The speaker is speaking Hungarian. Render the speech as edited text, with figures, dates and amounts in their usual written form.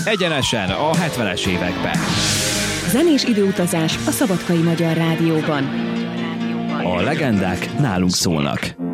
egyenesen a 70-es évekbe. Zenés időutazás a Szabadkai Magyar Rádióban. A legendák nálunk szólnak.